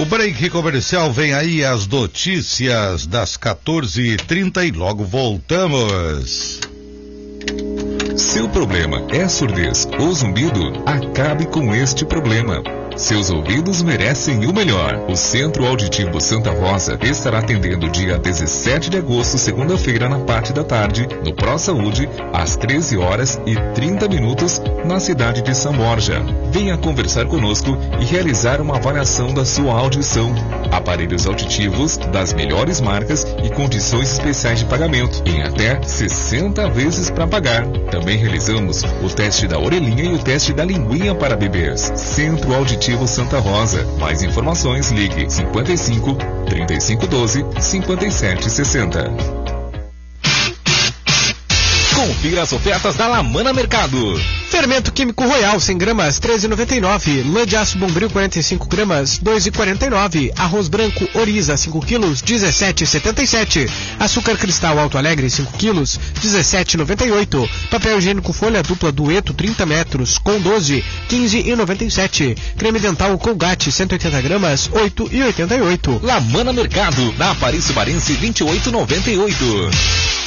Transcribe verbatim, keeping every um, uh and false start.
O break comercial vem aí, as notícias das quatorze e trinta e logo voltamos. Seu problema é surdez ou zumbido? Acabe com este problema. Seus ouvidos merecem o melhor. O Centro Auditivo Santa Rosa estará atendendo dia dezessete de agosto, segunda-feira, na parte da tarde, no Pro Saúde, às treze horas e trinta minutos, na cidade de São Borja. Venha conversar conosco e realizar uma avaliação da sua audição. Aparelhos auditivos das melhores marcas e condições especiais de pagamento, em até sessenta vezes para pagar. Também realizamos o teste da orelhinha e o teste da linguinha para bebês. Centro Auditivo Santa Rosa. Mais informações, ligue cinquenta e cinco, trinta e cinco doze, cinquenta e sete sessenta. Confira as ofertas da Lamana Mercado. Fermento químico Royal cem gramas, treze e noventa e nove. Lã de aço Bombril quarenta e cinco gramas, dois e quarenta e nove. Arroz branco Oriza cinco quilos, dezessete e setenta e sete. Açúcar cristal Alto Alegre cinco quilos, dezessete e noventa e oito. Papel higiênico folha dupla Dueto trinta metros com doze, quinze e noventa e sete. Creme dental Colgate cento e oitenta gramas, oito e oitenta e oito. Lamana Mercado, na Aparício Barense vinte e oito e noventa e oito.